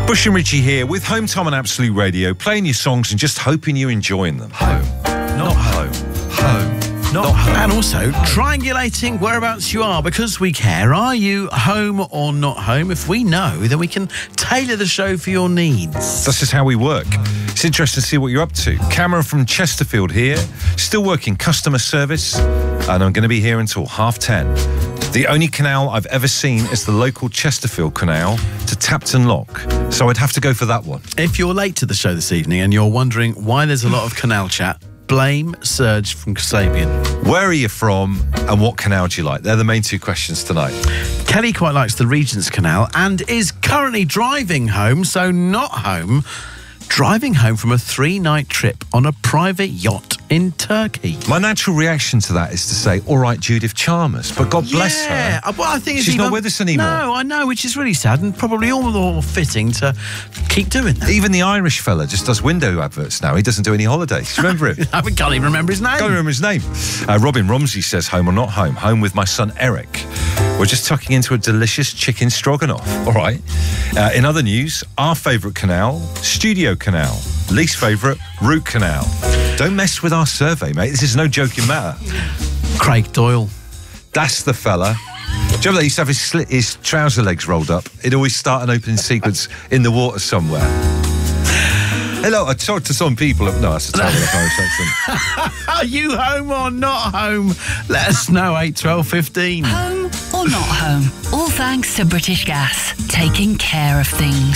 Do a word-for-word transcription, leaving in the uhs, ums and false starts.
Bush and Richie here with Home Time on Absolute Radio, playing your songs and just hoping you're enjoying them. Home, not home. Home, not home. And also triangulating whereabouts you are because we care. Are you home or not home? If we know, then we can tailor the show for your needs. That's just how we work. It's interesting to see what you're up to. Cameron from Chesterfield here, still working customer service, and I'm going to be here until half ten. The only canal I've ever seen is the local Chesterfield Canal to Tapton Lock, so I'd have to go for that one. If you're late to the show this evening and you're wondering why there's a lot of canal chat, blame Serge from Kasabian. Where are you from and what canal do you like? They're the main two questions tonight. Kelly quite likes the Regent's Canal and is currently driving home, so not home, driving home from a three-night trip on a private yacht in Turkey. My natural reaction to that is to say, all right, Judith Chalmers, but God bless yeah. her. Well, I think it's She's even, not with us anymore. No, I know, which is really sad and probably all the more fitting to keep doing that. Even the Irish fella just does window adverts now. He doesn't do any holidays. Remember him? I can't even remember his name. Can't remember his name. Uh, Robin Romsey says, home or not home? Home with my son Eric. We're just tucking into a delicious chicken stroganoff. All right. Uh, in other news, our favourite canal, Studio Canal. Least favourite, Root Canal. Don't mess with our survey, mate. This is no joking matter. Craig Doyle. That's the fella. Do you remember that he used to have his, slit, his trouser legs rolled up? He'd always start an opening sequence in the water somewhere. Hello, I talked to some people. No, that's a terrible Irish accent. Are you home or not home? Let us know, eight twelve fifteen. Home or not home? All thanks to British Gas. Taking care of things.